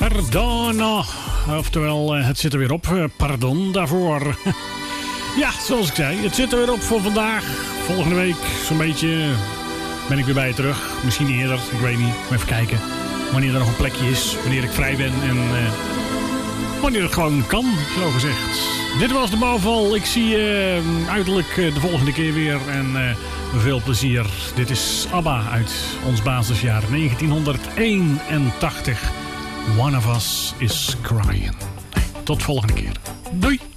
Perdona. Oftewel, het zit er weer op. Pardon daarvoor. Ja, zoals ik zei, het zit er weer op voor vandaag. Volgende week, zo'n beetje, ben ik weer bij je terug. Misschien eerder, ik weet niet. Even kijken wanneer er nog een plekje is. Wanneer ik vrij ben en wanneer het gewoon kan, zo gezegd. Dit was de bouwval. Ik zie je uiterlijk de volgende keer weer. En veel plezier. Dit is ABBA uit ons basisjaar 1981. One of Us is Crying. Tot volgende keer. Doei!